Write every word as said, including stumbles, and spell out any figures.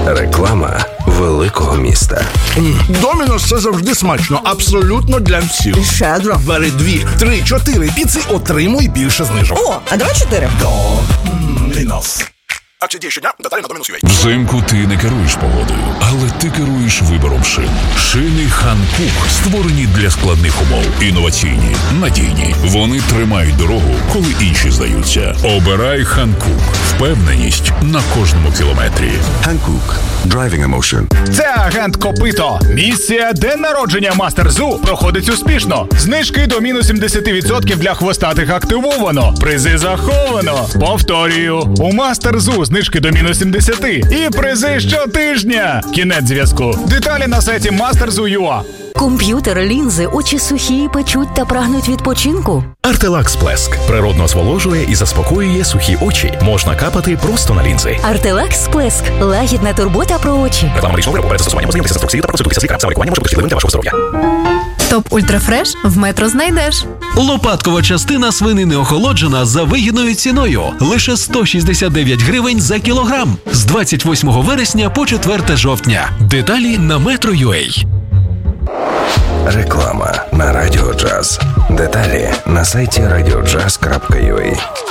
Реклама великого міста. Домінос – це завжди смачно. Абсолютно для всіх. Щедро. Бери дві, три, чотири піци, отримуй більше знижок. О, а давай чотири. Домінос. Акція діє щодня, деталі на Домінос.ua. Взимку ти не керуєш погодою, але ти керуєш вибором шин. Шини Ханкук створені для складних умов. Інноваційні, надійні. Вони тримають дорогу, коли інші здаються. Обирай Ханкук. Впевненість на кожному кілометрі. Hankook. Driving emotion. Це агент Копито. Місія «День народження Мастер Зу» проходить успішно. Знижки до мінус сімдесят відсотків для хвостатих активовано. Призи заховано. Повторюю. У Мастер Зу знижки до мінус сімдесят. І призи щотижня. Кінець зв'язку. Деталі на сайті мастер зу крапка ю а. Комп'ютер, лінзи, очі сухі, печуть та прагнуть відпочинку? Артелакс Плеск природно зволожує і заспокоює сухі очі. Можна капати просто на лінзи. Артелакс Плеск – лагідна турбота про очі. Реклама медичного виробу перед застосуванням ознайомитися з інструкцією та проконсультуйтеся з лікарем. Саме лікування може бути шкідливим для вашого здоров'я. Топ Ультрафреш в Метро знайдеш. Лопаткова частина свинини охолоджена за вигідною ціною. Лише сто шістдесят дев'ять гривень за кілограм. З двадцять восьмого вересня по четверте жовтня. Деталі на метро крапка ю а. Реклама на Радіо Джаз. Деталі на сайті радіо джаз крапка ю а.